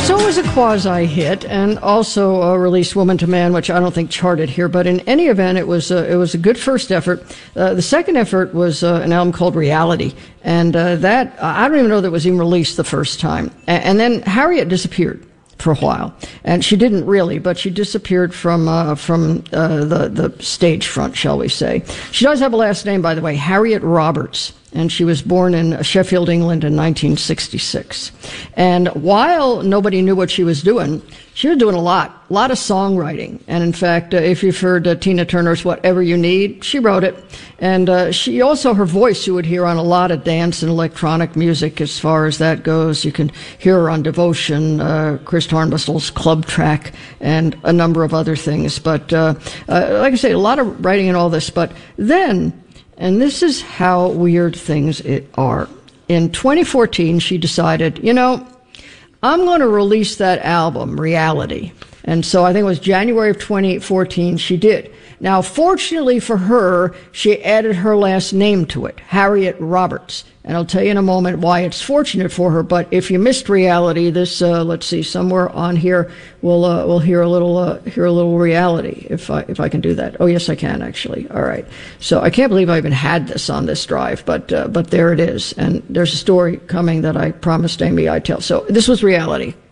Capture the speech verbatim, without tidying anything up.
So it was a quasi-hit, and also uh, released "Woman to Man," which I don't think charted here. But in any event, it was uh, it was a good first effort. Uh, the second effort was uh, an album called "Reality," and uh, that I don't even know that it was even released the first time. And, and then Harriet disappeared for a while, and she didn't really, but she disappeared from uh, from uh, the the stage front, shall we say? She does have a last name, by the way, Harriet Roberts. And she was born in Sheffield, England in nineteen sixty-six. And while nobody knew what she was doing, she was doing a lot, a lot of songwriting. And in fact, uh, if you've heard uh, Tina Turner's Whatever You Need, she wrote it. And uh, she also, her voice you would hear on a lot of dance and electronic music as far as that goes. You can hear her on Devotion, uh, Chris Hornbustle's Club Track, and a number of other things. But uh, uh, like I say, a lot of writing and all this. But then, and this is how weird things it are. In twenty fourteen, she decided, you know, I'm going to release that album, Reality. And so I think it was January of twenty fourteen she did. Now, fortunately for her, she added her last name to it, Harriet Roberts. And I'll tell you in a moment why it's fortunate for her. But if you missed Reality, this, uh, let's see, somewhere on here, we'll, uh, we'll hear a little, uh, hear a little Reality, if I, if I can do that. Oh, yes, I can, actually. All right. So I can't believe I even had this on this drive, but, uh, but there it is. And there's a story coming that I promised Amy I'd tell. So this was Reality.